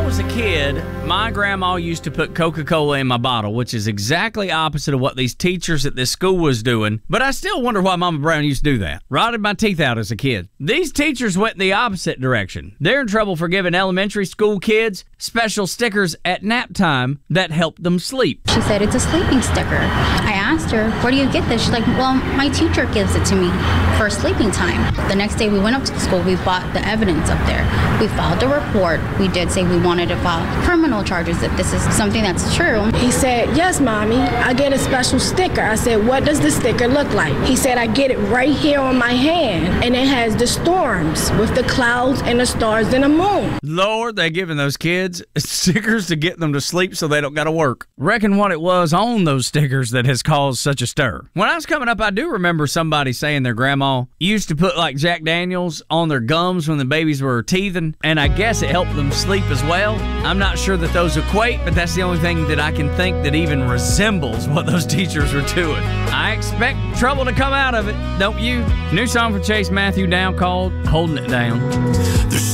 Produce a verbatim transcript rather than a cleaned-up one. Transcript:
was a kid, my grandma used to put Coca-Cola in my bottle, which is exactly opposite of what these teachers at this school was doing. But I still wonder why Mama Brown used to do that. Rotted my teeth out as a kid. These teachers went the opposite direction. They're in trouble for giving elementary school kids special stickers at nap time that help them sleep. She said, it's a sleeping sticker. I asked her, where do you get this? She's like, well, my teacher gives it to me for sleeping time. The next day we went up to the school, we bought the evidence up there. We filed a report. We did say we wanted to file criminal charges if this is something that's true. He said, yes, Mommy, I get a special sticker. I said, what does the sticker look like? He said, I get it right here on my hand, and it has the storms with the clouds and the stars and the moon. Lord, they're giving those kids stickers to get them to sleep so they don't got to work. Reckon what it was on those stickers that has caused such a stir. When I was coming up, I do remember somebody saying their grandma used to put like Jack Daniels on their gums when the babies were teething, and I guess it helped them sleep as well. I'm not sure that those equate, but that's the only thing that I can think that even resembles what those teachers were doing. I expect trouble to come out of it, don't you? New song for Chase Matthew Down called Holding It Down. There's